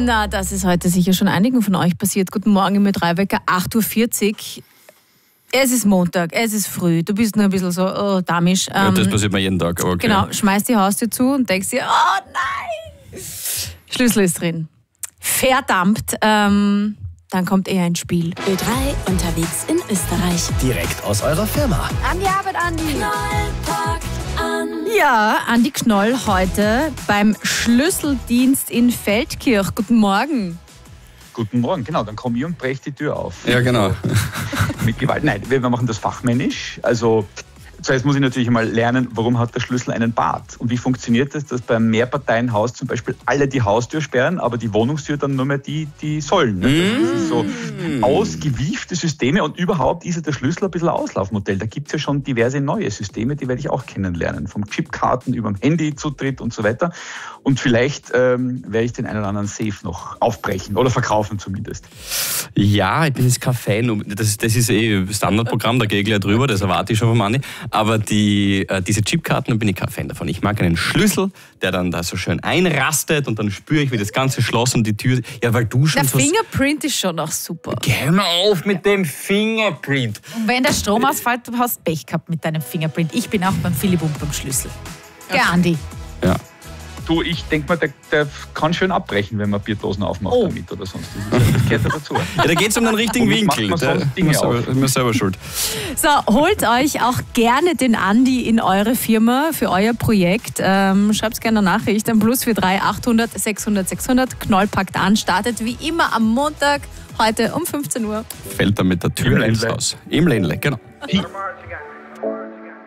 Na, das ist heute sicher schon einigen von euch passiert. Guten Morgen mit Rheinwecker, 8.40 Uhr. Es ist Montag, es ist früh. Du bist nur ein bisschen so damisch. Ja, das passiert mir jeden Tag. Aber okay. Genau, schmeißt die Haustür zu und denkst dir, oh nein! Schlüssel ist drin. Verdammt, dann kommt eher ins Spiel. Ö3 unterwegs in Österreich. Direkt aus eurer Firma. An die Arbeit, Andi. Knoll packt an. Ja, Andi Knoll heute beim Schlüsseldienst in Feldkirch. Guten Morgen. Guten Morgen, genau, dann komme ich und breche die Tür auf. Ja, genau. Mit Gewalt. Nein, wir machen das fachmännisch. Also zuerst muss ich natürlich mal lernen, warum hat der Schlüssel einen Bart? Und wie funktioniert das, dass beim Mehrparteienhaus zum Beispiel alle die Haustür sperren, aber die Wohnungstür dann nur mehr die sollen. Also das ist so ausgewiefte Systeme und überhaupt ist ja der Schlüssel ein bisschen ein Auslaufmodell. Da gibt es ja schon diverse neue Systeme, die werde ich auch kennenlernen. Vom Chipkarten über Handyzutritt und so weiter. Und vielleicht werde ich den einen oder anderen Safe noch aufbrechen oder verkaufen zumindest. Ja, ich bin jetzt kein Fan. Das ist Standardprogramm, da gehe ich gleich drüber, das erwarte ich schon vom Andi. Aber diese Chipkarten, da bin ich kein Fan davon. Ich mag einen Schlüssel, der dann da so schön einrastet und dann spüre ich, wie das ganze Schloss und die Tür... Ja, weil du schon... Der Fingerprint ist schon auch super. Hör mal auf mit dem Fingerprint. Und wenn der Strom ausfällt, du hast Pech gehabt mit deinem Fingerprint. Ich bin auch beim Philipp beim Schlüssel. Der Andi. Ja. Du, ich denke mal, der kann schön abbrechen, wenn man Bierdosen aufmacht damit oder sonst. Das gehört ja dazu. Ja, da geht es um den richtigen Und Winkel. macht man sonst Dinge auf. Ich bin selber schuld. So, holt euch auch gerne den Andi in eure Firma für euer Projekt. Schreibt gerne eine Nachricht an +43 800 600 600. Knoll packt an, startet wie immer am Montag, heute um 15 Uhr. Fällt er mit der Tür Im ins Ländle. Haus. Im Ländle, genau.